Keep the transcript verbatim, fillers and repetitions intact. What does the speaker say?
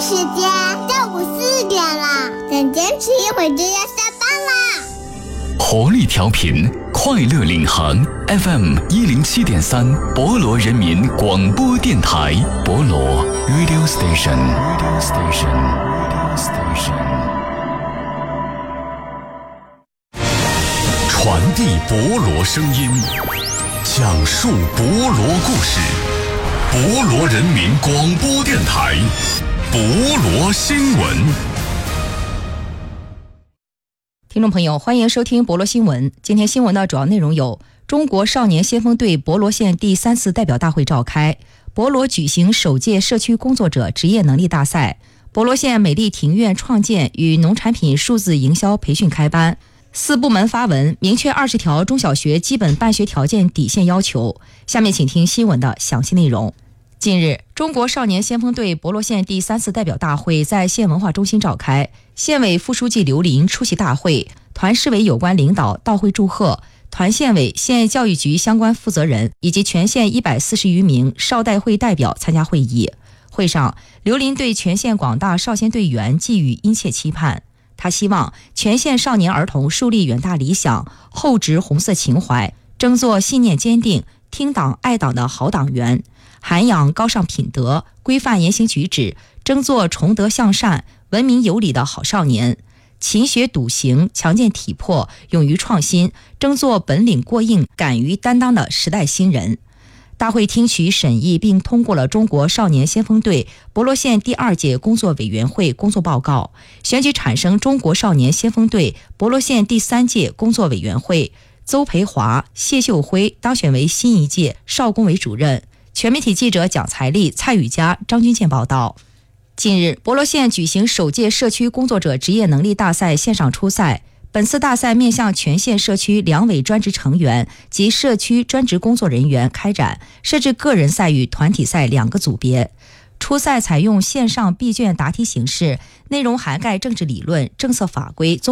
时间，下午四点了，再坚持一会儿就要下班啦。 活力调频，快乐领航 F M 一零七点三，博罗人民广播电台，博罗 Radio Station Radio Station Radio Station， 传递博罗声音，讲述博罗故事，博罗人民广播电台，博罗新闻。 听众朋友，欢迎收听博罗新闻。今天新闻的主要内容有：中国少年先锋队博罗县第三次代表大会召开，博罗举行首届社区工作者职业能力大赛，博罗县美丽庭院创建与农产品数字营销培训开班，四部门发文明确二十条中小学基本办学条件底线要求。下面请听新闻的详细内容。近日，中国少年先锋队博罗县第三次代表大会在县文化中心召开，县委副书记刘林出席大会，团市委有关领导到会祝贺，团县委、县教育局相关负责人以及全县一百四十余名少代会代表参加会议。会上，刘林对全县广大少先队员寄予殷切期盼。他希望全县少年儿童树立远大理想，厚植红色情怀，争做信念坚定、听党爱党的好党员，涵养高尚品德，规范言行举止，争做崇德向善、文明有礼的好少年，勤学笃行，强健体魄，勇于创新，争做本领过硬、敢于担当的时代新人。大会听取审议并通过了中国少年先锋队博罗县第二届工作委员会工作报告，选举产生中国少年先锋队博罗县第三届工作委员会，邹培华、谢秀辉当选为新一届少工委主任。全媒体记者蒋才丽、蔡宇佳、张军健报道。近日，博罗县举行首届社区工作者职业能力大赛线上初赛。本次大赛面向全县社区两委专职成员及社区专职工作人员开展，设置个人赛与团体赛两个组别。初赛采用线上闭卷答题形式，内容涵盖政治理论、政策法规、